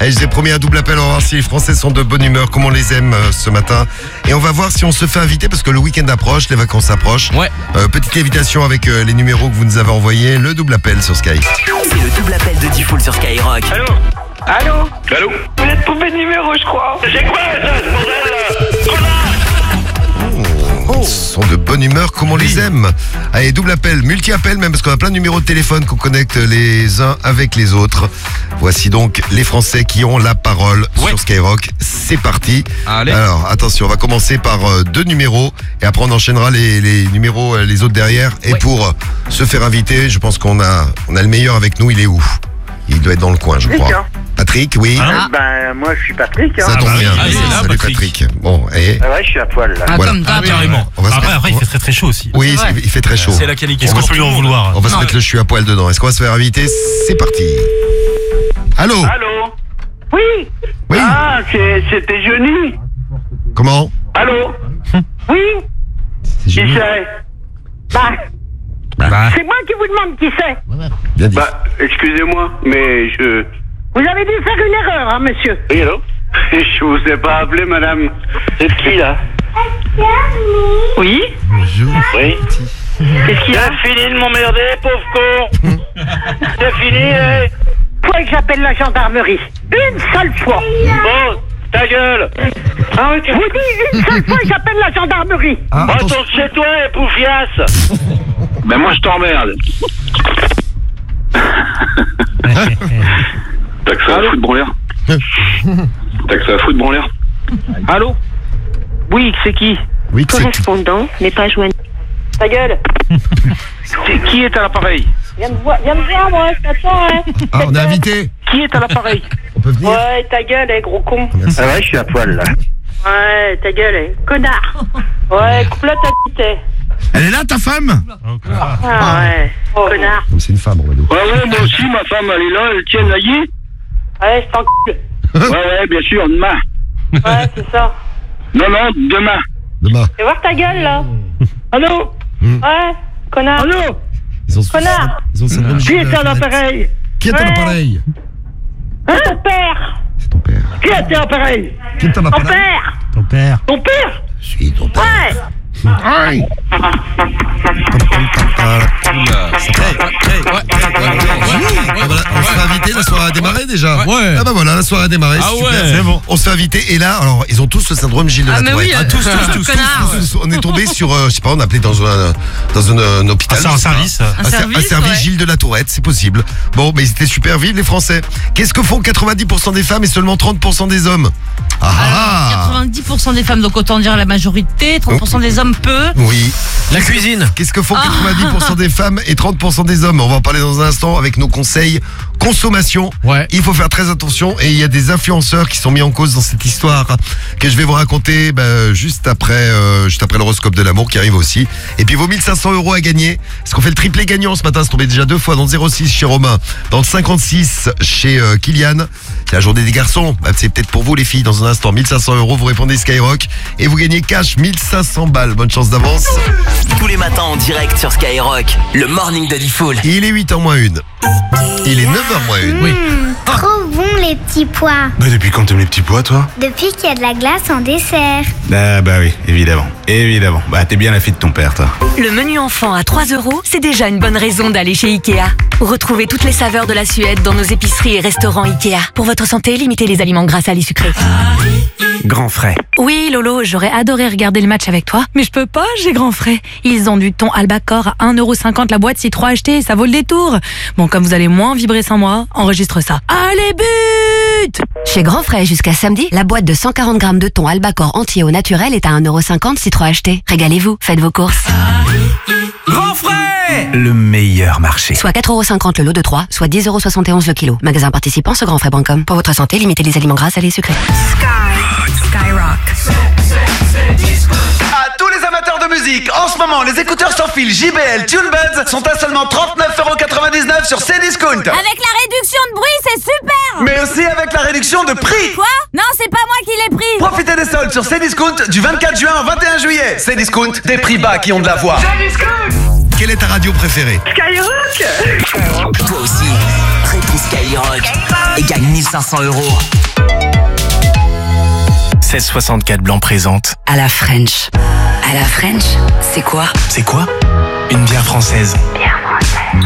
Allez, je vous ai promis un double appel, on va voir si les Français sont de bonne humeur, comme on les aime ce matin. Et on va voir si on se fait inviter, parce que le week-end approche, les vacances approchent. Ouais. Petite invitation avec les numéros que vous nous avez envoyés, le double appel sur Sky. C'est le double appel de Diffoul sur Skyrock. Allô? Vous êtes trompé de numéro, je crois. C'est quoi ça, ce bordel là? Ils sont de bonne humeur comme on les aime. Allez, double appel, multi-appel même, parce qu'on a plein de numéros de téléphone qu'on connecte les uns avec les autres. Voici donc les Français qui ont la parole sur Skyrock. C'est parti. Allez. Alors, attention, on va commencer par deux numéros et après on enchaînera les numéros, les autres derrière. Et pour se faire inviter, je pense qu'on a le meilleur avec nous. Il est où? Il doit être dans le coin, je crois. Patrick, oui. Moi je suis Patrick. Ça tombe bien. il est là, Salut Patrick. Bon, et Ah ouais, je suis à poil là. voilà. Comme d'hab. Carrément. On va se Après, il fait très très chaud aussi. Oui, il fait très chaud. C'est la qualité. Est-ce qu'on peut lui en vouloir? On va se mettre le je suis à poil dedans. Est-ce qu'on va se faire inviter? C'est parti. Allô? Allô? Oui. Oui. Ah, c'était Johnny. Comment? Allô? Oui. Qui c'est? C'est moi qui vous demande qui c'est. Bien dit. Excusez-moi, mais je... Vous avez dû faire une erreur, hein, monsieur. Oui, allô? Je vous ai pas appelé, madame. C'est qui, là? Oui. Bonjour. Oui. Qu'est-ce qu'il y a? C'est fini de m'emmerder, pauvre con. C'est fini, eh. Faut que j'appelle la gendarmerie. Une seule fois. Bon, ta gueule. Je vous dis une seule fois que j'appelle la gendarmerie. Retourne chez toi, et poufiasse. Ben moi, je t'emmerde. T'as que ça à foutre, branleur. T'as que ça à foutre, branleur. Allô? Oui, c'est qui? Oui, c'est qui? Correspondant n'est pas joignable. Ta gueule. Qui est à l'appareil? Viens me voir, moi, je t'attends, hein. Ah, on est invité. Qui est à l'appareil? On peut venir? Ouais, ta gueule, gros con. Merci. Ah ouais, je suis à poil, là. Ouais, ta gueule, connard. Ouais, coupe-la ta petite. Elle est là, ta femme? Ah ouais, connard. C'est une femme, on va dire. Ouais, moi aussi, ma femme, elle est là, elle tient la guille. Ouais, je t'encule. Ouais, bien sûr, demain. Ouais, c'est ça. Non, demain. Demain. Fais voir ta gueule, là. Allô? Ouais, connard. Allô? Connard. Ils ont le syndrome Qui est Gilles à l'appareil? Qui est à l'appareil? Hein? Ton père. C'est ton père. Qui est à l'appareil? Qui est à Ton l'appareil? père. Ton père. Ton père? Je suis ton père. Ouais. Aïe. On se fait inviter, la soirée a démarré déjà. Ouais. Ah bah voilà, la soirée a démarré. Ah super. ouais. C'est bon. On se fait inviter et là, alors ils ont tous le syndrome Gilles de la mais Tourette. oui, tous. connard. On est tombé sur, je sais pas, on a appelé dans un hôpital. C'est un service. Un service ouais. Gilles de la Tourette, c'est possible. Bon, mais ils étaient super vifs les Français. Qu'est-ce que font 90% des femmes et seulement 30% des hommes? Alors, 90% des femmes, donc autant dire la majorité, 30% des hommes peu. Oui. La cuisine. Qu'est-ce que font 90% des femmes et 30% des hommes? On va en parler dans un instant avec nos conseils consommation. Ouais. Il faut faire très attention et il y a des influenceurs qui sont mis en cause dans cette histoire que je vais vous raconter juste après l'horoscope de l'amour qui arrive aussi. Et puis vos 1500 € à gagner. Est-ce qu'on fait le triplé gagnant ce matin? C'est tombé déjà 2 fois dans le 06 chez Romain, dans le 56 chez Kylian. C'est la journée des garçons. C'est peut-être pour vous les filles dans un instant. 1500 €, vous répondez Skyrock et vous gagnez cash 1500 balles. Bonne chance d'avance. Tous les matins en direct sur Skyrock, le morning de Diffoul. Il est 8h moins 1. Il est 9h moins 1. Oui. Trop bon les petits pois. Mais depuis quand t'aimes les petits pois, toi? Depuis qu'il y a de la glace en dessert. Ah bah oui, évidemment. Bah t'es bien la fille de ton père, toi. Le menu enfant à 3 €, c'est déjà une bonne raison d'aller chez Ikea. Retrouvez toutes les saveurs de la Suède dans nos épiceries et restaurants Ikea. Pour votre santé, limitez les aliments gras, salés, sucrés. Grand frais. Oui, Lolo, j'aurais adoré regarder le match avec toi, mais je peux pas, j'ai grand frais. Ils ont du thon Albacor à 1,50 € la boîte, si 3 achetés, ça vaut le détour. Bon, comme vous allez moins vibrer sans moi, enregistre ça. Allez, but! Chez Grand Frais, jusqu'à samedi, la boîte de 140 grammes de thon Albacor entier au naturel est à 1,50 € si 3 achetés. Régalez-vous, faites vos courses. Grand frais. Le meilleur marché. Soit 4,50 € le lot de 3, soit 10,71 € le kilo. Magasin participant sur grandfrais.com. Pour votre santé, limitez les aliments gras, salés, sucrés. Skyrock. À tous les amateurs de musique, en ce moment, les écouteurs sans fil JBL TuneBuds sont à seulement 39,99 € sur Cdiscount. Avec la réduction de bruit, c'est super! Mais aussi avec la réduction de prix. Quoi? Non, c'est pas moi qui l'ai pris! Profitez des soldes sur Cdiscount du 24 juin au 21 juillet. Cdiscount, des prix bas qui ont de la voix. Quelle est ta radio préférée? Skyrock. Toi aussi, réponds Skyrock. et gagne 1500 €. 1664 Blanc présente. À la French. À la French, c'est quoi? C'est quoi? Une bière française.